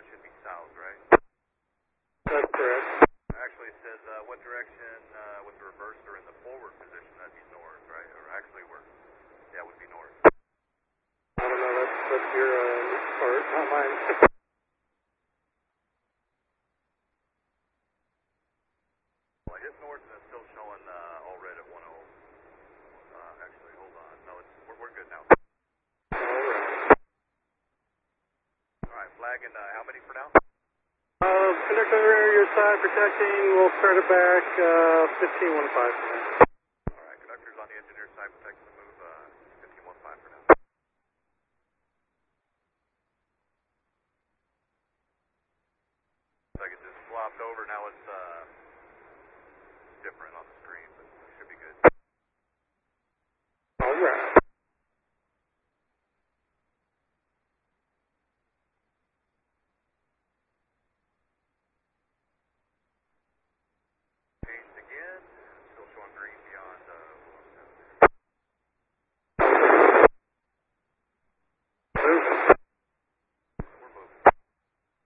should be south, right? That's correct. Actually, it says what direction with the reverser in the forward position, that'd be north, right? Or actually, it would be north. I don't know, that's your part, not mine. Well, I hit north and it's still showing all red at 10. Actually, hold on. No, we're good now. Alright, flagging how many for now? Conductor on your side protecting, we'll start it back 1515 for now. Alright, conductors on the engineer side protecting the move 1515 for now. So I just swapped over, now it's different on the